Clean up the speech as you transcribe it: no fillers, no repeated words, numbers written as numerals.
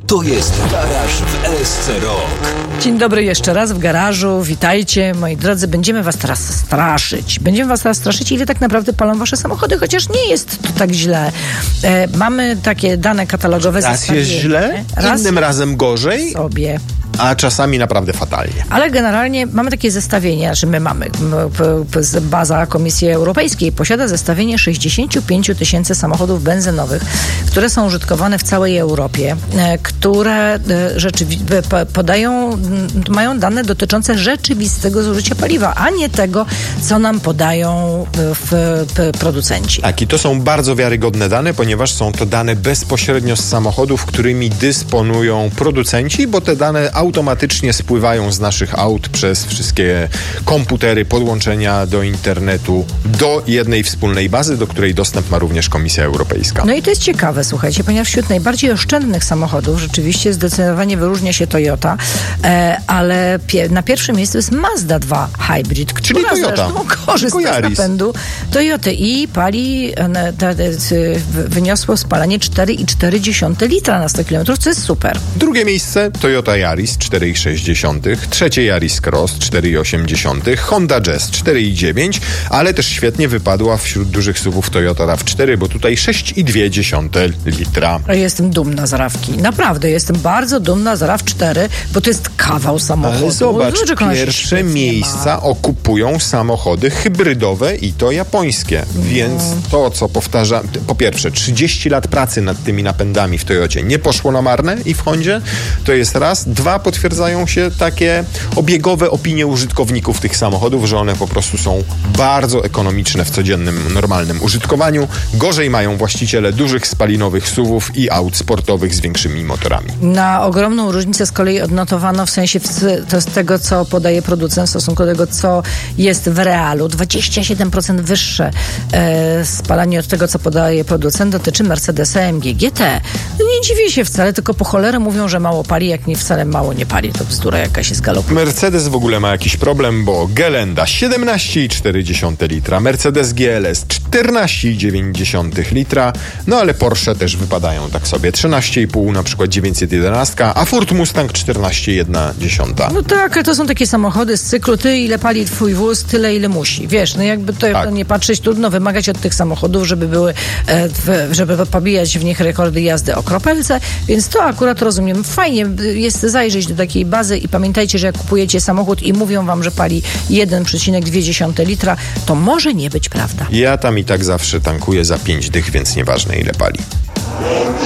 To jest Garaż w LSC Rock. Dzień dobry jeszcze raz w garażu. Witajcie, moi drodzy. Będziemy was teraz straszyć. Ile tak naprawdę palą wasze samochody, chociaż nie jest to tak źle. Mamy takie dane katalogowe. Raz jest źle, innym razem gorzej, sobie. a czasami naprawdę fatalnie. Ale generalnie mamy takie zestawienie, że my mamy. Baza Komisji Europejskiej posiada zestawienie 65 000 samochodów benzynowych, które są użytkowane w całej Europie, które mają dane dotyczące rzeczywistego zużycia paliwa, a nie tego, co nam podają producenci. Tak, i to są bardzo wiarygodne dane, ponieważ są to dane bezpośrednio z samochodów, którymi dysponują producenci, bo te dane automatycznie spływają z naszych aut przez wszystkie komputery, podłączenia do internetu, do jednej wspólnej bazy, do której dostęp ma również Komisja Europejska. No i to jest ciekawe, słuchajcie, ponieważ wśród najbardziej oszczędnych samochodów rzeczywiście zdecydowanie wyróżnia się Toyota, ale na pierwszym miejscu jest Mazda 2 Hybrid, która zresztą korzysta z napędu Toyoty i pali, wyniosło spalanie 4,4 litra na 100 km, co jest super. Drugie miejsce Toyota Yaris 4,6, trzecie Yaris Cross 4,8, Honda Jazz 4,9, ale też świetnie wypadła wśród dużych SUV-ów Toyota RAV4, bo tutaj 6,2 litra. Jestem dumna z RAV-ki. Naprawdę, jestem bardzo dumna z RAV4, bo to jest kawał samochodu. Ale zobacz, pierwsze miejsca okupują samochody hybrydowe i to japońskie. Więc to, co powtarza, po pierwsze, 30 lat pracy nad tymi napędami w Toyocie nie poszło na marne i w Hondzie, to jest raz. Dwa, potwierdzają się takie obiegowe opinie użytkowników tych samochodów, że one po prostu są bardzo ekonomiczne w codziennym, normalnym użytkowaniu. Gorzej mają właściciele dużych spalinowych SUV-ów i aut sportowych z większymi motorami. Na ogromną różnicę z kolei odnotowano w sensie z tego, co podaje producent w stosunku do tego, co jest w realu. 27% wyższe spalanie od tego, co podaje producent, dotyczy Mercedesa AMG GT. No nie dziwię się wcale, tylko po cholerę mówią, że mało pali, jak nie wcale mało nie pali. To bzdura jakaś jest galopem. Mercedes w ogóle ma jakiś problem, bo Gelända 17,4 litra, Mercedes GLS 14,9 litra, no ale Porsche też wypadają tak sobie. 13,5 na przykład 911, a Ford Mustang 14,1. No tak, ale to są takie samochody z cyklu, ile pali twój wóz, tyle ile musi. Wiesz, no jakby to tak. Nie patrzeć, trudno wymagać od tych samochodów, żeby były, żeby pobijać w nich rekordy jazdy o kropelce, więc to akurat rozumiem. Fajnie jest zajrzeć do takiej bazy i pamiętajcie, że jak kupujecie samochód i mówią wam, że pali 1,2 litra, to może nie być prawda. Ja tam i tak zawsze tankuję za 5 dych, więc nieważne ile pali.